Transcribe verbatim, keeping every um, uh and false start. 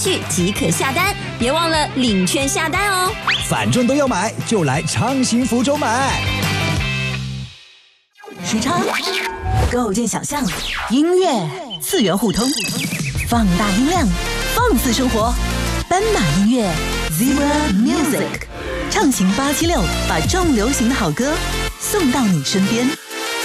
序即可下单，别忘了领券下单哦。 反正都要买，就来畅行福州买。 时差构建想象，音乐次元互通，放大音量，放肆生活。斑马音乐 Zebra Music 畅行八七六，把重流行的好歌送到你身边。